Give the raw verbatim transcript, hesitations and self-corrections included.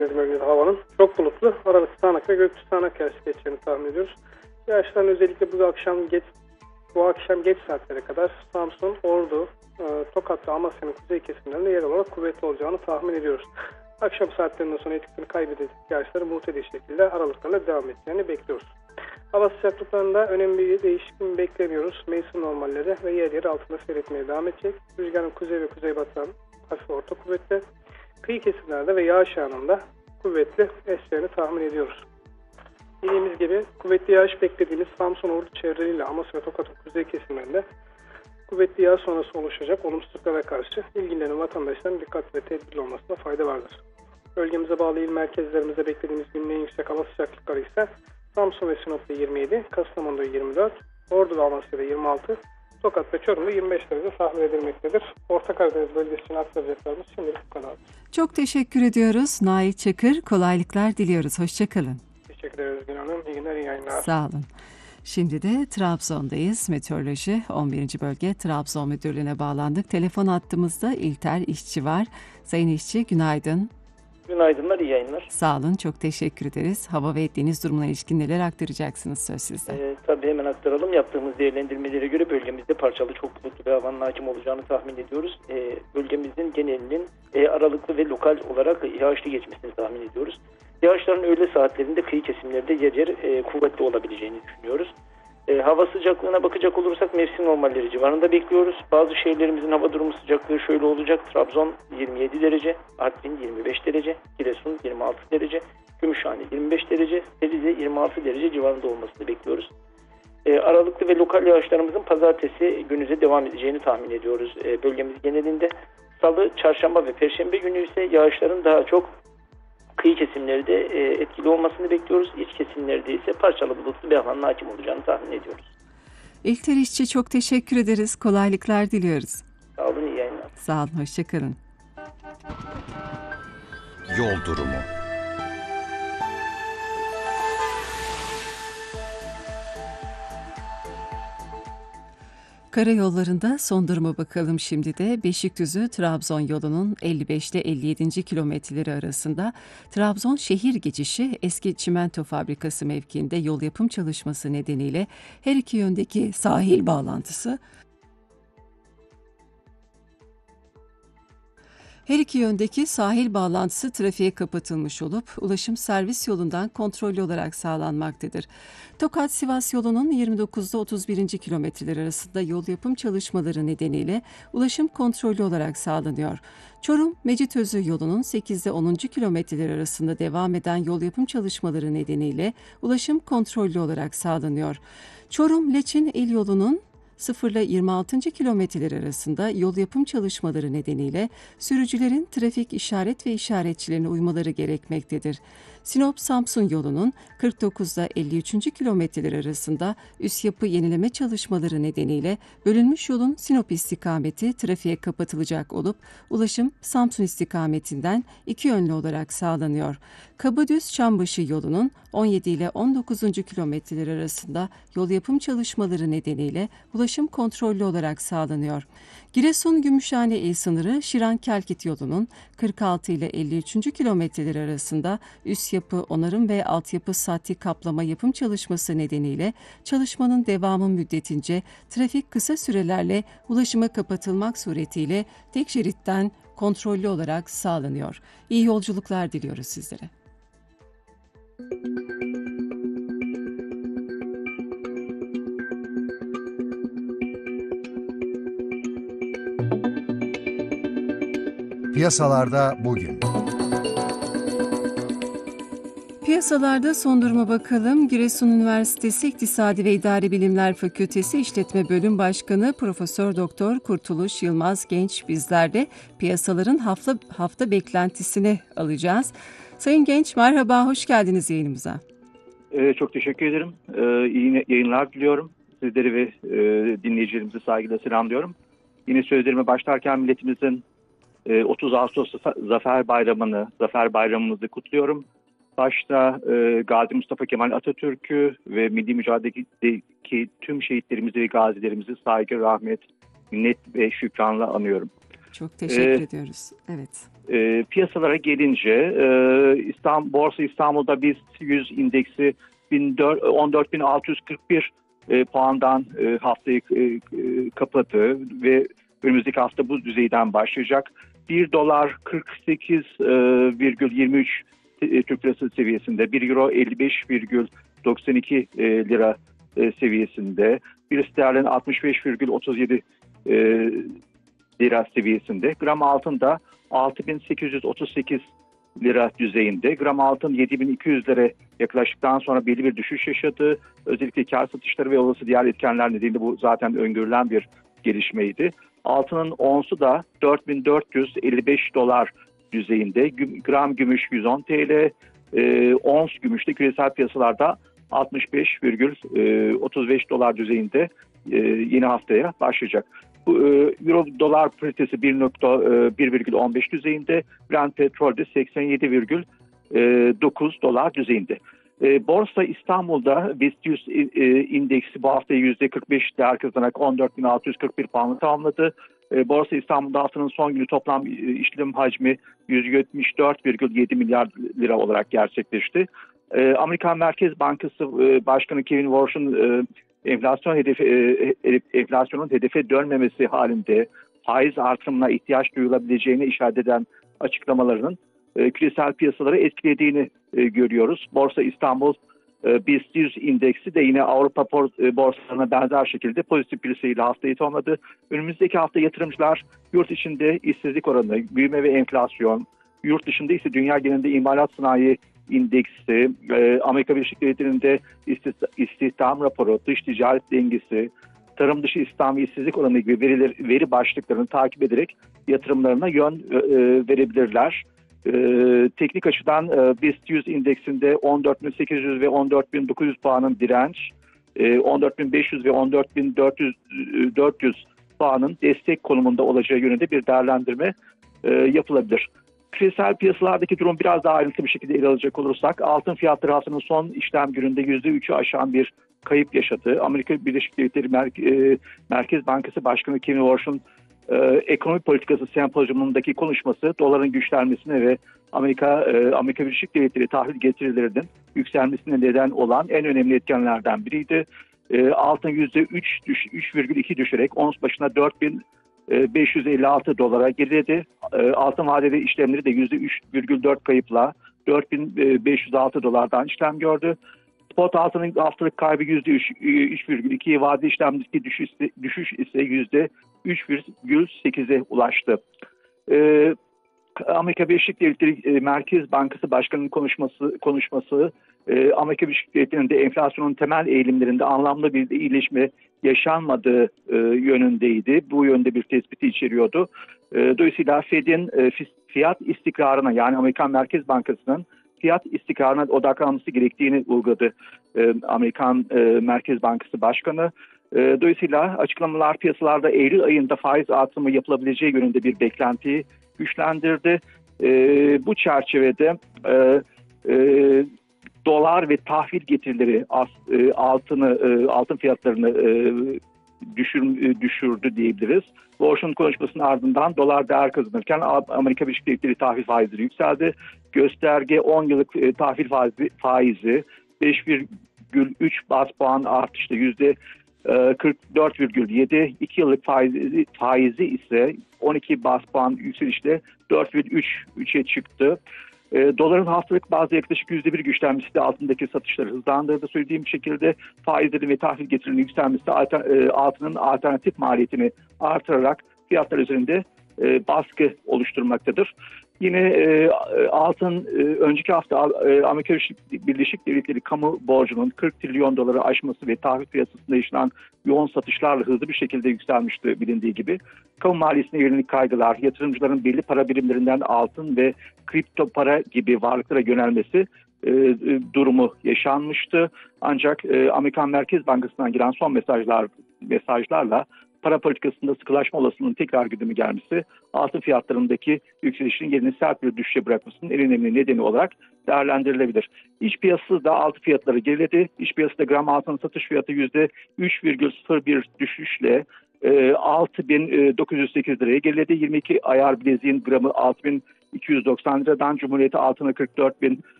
bölgede havanın çok bulutlu, arada sağanak ve gökyüzü sağanak yağış geçeceğini tahmin ediyoruz. Yağışların özellikle bu akşam geç bu akşam geç saatlere kadar Samsun, Ordu, Tokat ve Amasya'nın kuzey kesimlerinde yer olarak kuvvetli olacağını tahmin ediyoruz. Akşam saatlerinden sonra etkisini kaybedecek yağışları muhtedil şekilde aralıklarla devam edeceğini bekliyoruz. Hava sıcaklıklarında önemli bir değişiklik beklemiyoruz. Mevsim normalleri ve yer yer altında seyretmeye devam edecek. Rüzgarın kuzey ve kuzeybatıdan hafif orta kuvvetli. Kıyı kesimlerde ve yağış anında kuvvetli eseceğini tahmin ediyoruz. Bildiğimiz gibi kuvvetli yağış beklediğimiz Samsun, Ordu çevreleriyle Amasya ve Tokat'ın kuzey kesimlerinde kuvvetli yağış sonrası oluşacak olumsuzluklara karşı ilgilenen vatandaşların dikkat ve tedbirli olmasına fayda vardır. Bölgemize bağlı il merkezlerimizde beklediğimiz günün en yüksek hava sıcaklıkları ise Samsun ve Sinop'ta yirmi yedi, Kastamonu'da yirmi dört, Ordu ve Amasya'da yirmi altı, Tokat ve Çorum'da yirmi beş derece tahmin edilmektedir. Orta Karadeniz bölgesi için aktaracaklarımız şimdilik bu kadar. Çok teşekkür ediyoruz. Nail Çakır, kolaylıklar diliyoruz. Hoşçakalın. Teşekkür ederiz Gül Hanım. İyi günler, iyi yayınlar. Sağ olun. Şimdi de Trabzon'dayız. Meteoroloji on birinci bölge Trabzon Müdürlüğü'ne bağlandık. Telefon hattımızda İlter İşçi var. Sayın İşçi, günaydın. Günaydınlar, iyi yayınlar. Sağ olun, çok teşekkür ederiz. Hava ve deniz durumuna ilişkin neler aktaracaksınız, söz sizde. Ee, tabii hemen aktaralım. Yaptığımız değerlendirmelere göre bölgemizde parçalı çok bulutlu bir havanın hakim olacağını tahmin ediyoruz. Ee, bölgemizin genelinin e, aralıklı ve lokal olarak yağışlı geçmesini tahmin ediyoruz. Yağışların öğle saatlerinde kıyı kesimlerde yer yer e, kuvvetli olabileceğini düşünüyoruz. E, hava sıcaklığına bakacak olursak mevsim normalleri civarında bekliyoruz. Bazı şehirlerimizin hava durumu sıcaklığı şöyle olacak. Trabzon yirmi yedi derece, Artvin yirmi beş derece, Giresun yirmi altı derece, Gümüşhane yirmi beş derece, Rize yirmi altı derece civarında olmasını bekliyoruz. E, aralıklı ve lokal yağışlarımızın pazartesi günüze devam edeceğini tahmin ediyoruz. E, bölgemiz genelinde salı, çarşamba ve perşembe günü ise yağışların daha çok kıyı kesimlerde e, etkili olmasını bekliyoruz. İç kesimlerde ise parçalı bulutlu bir havanın hakim olacağını tahmin ediyoruz. İlter İşçi, çok teşekkür ederiz. Kolaylıklar diliyoruz. Sağ olun, iyi yayınlar. Sağ olun, hoşçakalın. Yol durumu. Karayollarında son duruma bakalım şimdi de. Beşikdüzü-Trabzon yolunun elli beş ile elli yedinci kilometreleri arasında Trabzon şehir geçişi eski çimento fabrikası mevkiinde yol yapım çalışması nedeniyle her iki yöndeki sahil bağlantısı Her iki yöndeki sahil bağlantısı trafiğe kapatılmış olup ulaşım servis yolundan kontrollü olarak sağlanmaktadır. Tokat-Sivas yolunun yirmi dokuzda otuz birinci kilometreler arasında yol yapım çalışmaları nedeniyle ulaşım kontrollü olarak sağlanıyor. Çorum-Mecitözü yolunun sekizde onuncu kilometreler arasında devam eden yol yapım çalışmaları nedeniyle ulaşım kontrollü olarak sağlanıyor. Çorum-Leçin il yolunun sıfır ile yirmi altıncı kilometreler arasında yol yapım çalışmaları nedeniyle sürücülerin trafik işaret ve işaretçilerine uymaları gerekmektedir. Sinop-Samsun yolunun kırk dokuzda elli üçüncü kilometreler arasında üst yapı yenileme çalışmaları nedeniyle bölünmüş yolun Sinop istikameti trafiğe kapatılacak olup ulaşım Samsun istikametinden iki yönlü olarak sağlanıyor. Kabadüz-Çambaşı yolunun on yedi ile on dokuzuncu kilometreler arasında yol yapım çalışmaları nedeniyle ulaşım kontrollü olarak sağlanıyor. Giresun-Gümüşhane il sınırı Şiran-Kelkit yolunun kırk altı ile elli üçüncü kilometreler arasında üst yapı onarım ve altyapı sati kaplama yapım çalışması nedeniyle çalışmanın devamı müddetince trafik kısa sürelerle ulaşıma kapatılmak suretiyle tek şeritten kontrollü olarak sağlanıyor. İyi yolculuklar diliyoruz sizlere. Piyasalarda bugün. Piyasalarda son duruma bakalım. Giresun Üniversitesi İktisadi ve İdari Bilimler Fakültesi İşletme Bölüm Başkanı Profesör Doktor Kurtuluş Yılmaz Genç bizlerle piyasaların hafta hafta beklentisini alacağız. Sayın Genç, merhaba, hoş geldiniz yayınımıza. Ee, çok teşekkür ederim. Ee, iyi yayınlar diliyorum. Sizleri ve e, dinleyicilerimizi saygıyla selamlıyorum. Yine sözlerime başlarken milletimizin e, otuz Ağustos Zafer Bayramı'nı, Zafer Bayramımızı kutluyorum. Başta e, Gazi Mustafa Kemal Atatürk'ü ve milli mücadeledeki tüm şehitlerimizi ve gazilerimizi saygı, rahmet, minnet ve şükranla anıyorum. Çok teşekkür ee, ediyoruz. Evet. E, piyasalara gelince e, İstanbul, Borsa İstanbul'da BIST yüz indeksi on dört bin altı yüz kırk bir e, puandan e, haftayı e, e, kapadı ve önümüzdeki hafta bu düzeyden başlayacak. bir dolar kırk sekiz virgül yirmi üç e, Türk lirası seviyesinde, bir euro elli beş virgül doksan iki e, lira e, seviyesinde, bir sterlin altmış beş virgül otuz yedi e, lira seviyesinde, gram altın da altı bin sekiz yüz otuz sekiz lira düzeyinde. Gram altın yedi bin iki yüz lira yaklaştıktan sonra belli bir düşüş yaşadı. Özellikle kar satışları ve olası diğer etkenler nedeniyle bu zaten öngörülen bir gelişmeydi. Altının onsu da dört bin dört yüz elli beş dolar düzeyinde. Gram gümüş yüz on TL, e, ons gümüş de küresel piyasalarda altmış beş virgül otuz beş dolar düzeyinde e, yeni haftaya başlayacak. Bu e, euro dolar paritesi bir virgül on beş düzeyinde, Brent petrolde seksen yedi virgül dokuz dolar düzeyinde. E, Borsa İstanbul'da BIST yüz e, indeksi bu hafta yüzde kırk beş değer kazanarak on dört bin altı yüz kırk bir puanla tamamladı. E, Borsa İstanbul'da haftanın son günü toplam e, işlem hacmi yüz yetmiş dört virgül yedi milyar lira olarak gerçekleşti. E, Amerikan Merkez Bankası e, Başkanı Kevin Warsh'un e, enflasyon hedefi, e, enflasyonun hedefe dönmemesi halinde faiz artırımına ihtiyaç duyulabileceğini işaret eden açıklamalarının e, küresel piyasaları etkilediğini e, görüyoruz. Borsa İstanbul e, BIST yüz indeksi de yine Avrupa e, borsalarına benzer şekilde pozitif bir seyirle haftayı tamamladı. Önümüzdeki hafta yatırımcılar yurt içinde işsizlik oranı, büyüme ve enflasyon, yurt dışında ise dünya genelinde imalat sanayi indeksi, e, Amerika Birleşik Devletleri'nde istihdam raporu, dış ticaret dengesi, tarım dışı istihdam ve işsizlik oranı gibi veriler, veri başlıklarını takip ederek yatırımlarına yön e, verebilirler. E, teknik açıdan e, BIST yüz indeksinde on dört bin sekiz yüz ve on dört bin dokuz yüz puanın direnç, e, on dört bin beş yüz ve on dört bin dört yüz puanın destek konumunda olacağı yönünde bir değerlendirme e, yapılabilir. Küresel piyasalardaki durum biraz daha ayrıntılı bir şekilde ele alacak olursak, altın fiyatları haftanın son işlem gününde yüzde üçü aşan bir kayıp yaşadı. Amerika Birleşik Devletleri Mer- Merkez Bankası Başkanı Kevin Warsh'un e, ekonomi politikası sempozyumundaki konuşması doların güçlenmesine ve Amerika e, Amerika Birleşik Devletleri tahvil getirilerinin yükselmesine neden olan en önemli etkenlerden biriydi. E, altın yüzde üç virgül iki düşerek ons başına dört bin beş yüz elli altı dolara geriledi. Altın vadeli işlemleri de yüzde üç virgül dört kayıpla dört bin beş yüz altı dolardan işlem gördü. Spot altının haftalık kaybı yüzde üç virgül iki, vadeli işlemdeki düşüş, düşüş ise yüzde üç virgül sekize ulaştı. Ee, Amerika Birleşik Devletleri Merkez Bankası Başkanı'nın konuşması konuşması e, Amerika Birleşik Devletleri'nde enflasyonun temel eğilimlerinde anlamlı bir iyileşme yaşanmadığı e, yönündeydi. Bu yönde bir tespiti içeriyordu. E, dolayısıyla Fed'in e, fiyat istikrarına, yani Amerikan Merkez Bankası'nın fiyat istikrarına odaklanması gerektiğini vurguladı e, Amerikan e, Merkez Bankası Başkanı. E, dolayısıyla açıklamalar piyasalarda Eylül ayında faiz artırımı yapılabileceği yönünde bir beklentiyi güçlendirdi. E, bu çerçevede e, e, dolar ve tahvil getirileri as, e, altını e, altın fiyatlarını e, düşür, e, düşürdü diyebiliriz. Warsh'un konuşmasının ardından dolar değer kazanırken Amerika Birleşik Devletleri tahvil faizleri yükseldi. Gösterge on yıllık e, tahvil faizi, faizi beş virgül üç baz puan artışla yüzde kırk dört virgül yedi, iki yıllık faizi, faizi ise on iki baz puan yükselişle dört virgül üçe çıktı. E, doların haftalık bazda yaklaşık yüzde bir güçlenmesi de altındaki satışları hızlandırdı. Söylediğim şekilde faizleri ve tahvil getirinin yükselmesi de alter, e, altının alternatif maliyetini artırarak fiyatlar üzerinde e, baskı oluşturmaktadır. Yine e, altın e, önceki hafta e, Amerika Birleşik Devletleri kamu borcunun kırk trilyon doları aşması ve tahvil piyasasında yaşanan yoğun satışlarla hızlı bir şekilde yükselmişti bilindiği gibi. Kamu maliyesine yönelik kaygılar, yatırımcıların belli para birimlerinden altın ve kripto para gibi varlıklara yönelmesi e, durumu yaşanmıştı. Ancak e, Amerikan Merkez Bankası'ndan gelen son mesajlar mesajlarla para politikasında sıkılaşma olasılığının tekrar gündeme gelmesi, altın fiyatlarındaki yükselişin yerini sert bir düşüşe bırakmasının en önemli nedeni olarak değerlendirilebilir. İç piyasası da altın fiyatları geriledi. İç piyasada gram altın satış fiyatı yüzde üç virgül sıfır bir düşüşle altı bin dokuz yüz sekiz liraya geriledi. yirmi iki ayar bileziğin gramı altı bin iki yüz doksan liradan, Cumhuriyeti altını kırk dört bin